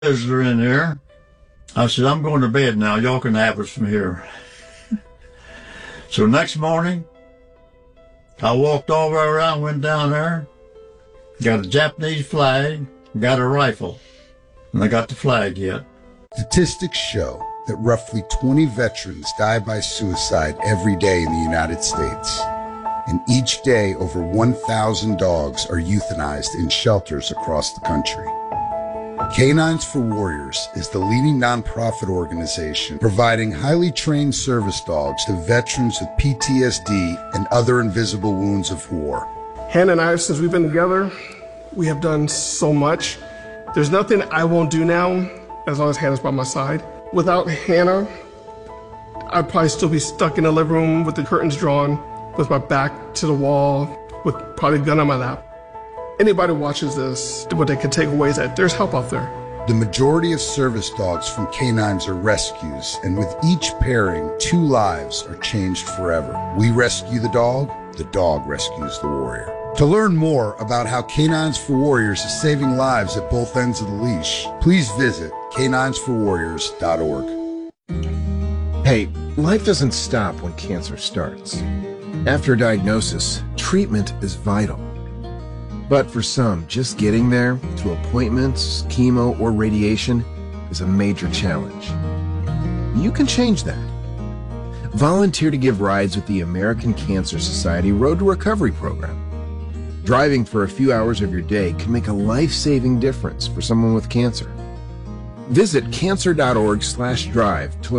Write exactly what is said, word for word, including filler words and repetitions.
Visitor in there. I said, I'm going to bed now. Y'all can have us from here. So next morning, I walked all the way around, went down there, got a Japanese flag, got a rifle, and I got the flag yet. Statistics show that roughly twenty veterans die by suicide every day in the United States. And each day, over one thousand dogs are euthanized in shelters across the country. Canines for Warriors is the leading nonprofit organization providing highly trained service dogs to veterans with P T S D and other invisible wounds of war. Hannah and I, since we've been together, we have done so much. There's nothing I won't do now as long as Hannah's by my side. Without Hannah, I'd probably still be stuck in the living room with the curtains drawn, with my back to the wall, with probably a gun on my lap. Anybody watches this, what they can take away is that there's help out there. The majority of service dogs from canines are rescues, and with each pairing, two lives are changed forever. We rescue the dog, the dog rescues the warrior. To learn more about how Canines for Warriors is saving lives at both ends of the leash, please visit canines for warriors dot org. Hey, life doesn't stop when cancer starts. After a diagnosis, treatment is vital. But for some, just getting there, through appointments, chemo, or radiation, is a major challenge. You can change that. Volunteer to give rides with the American Cancer Society Road to Recovery program. Driving for a few hours of your day can make a life-saving difference for someone with cancer. Visit cancer dot org slash drive to learn